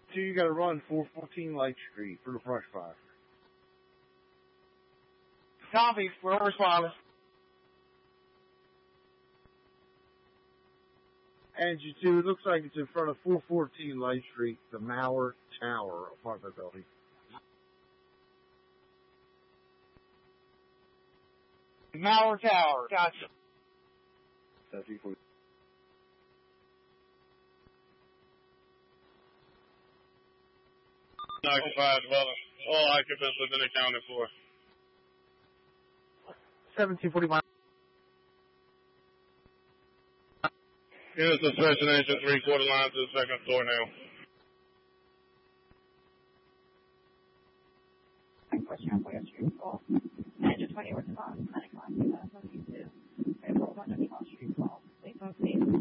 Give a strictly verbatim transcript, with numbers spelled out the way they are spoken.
two, you gotta run four fourteen Light Street for the brush fire. Copy, we're responding. And G two, it looks like it's in front of four fourteen Light Street, the Mauer Tower apartment building. Mauer Tower, gotcha. That's G four. Occupied dwelling. All occupants have been accounted for. seventeen forty-one. Units of Section Engine three quarter line to the second floor now. Question for your street call. Manager twenty response, nine o'clock, two thousand twenty-two. April one, twenty-one street call. Please proceed.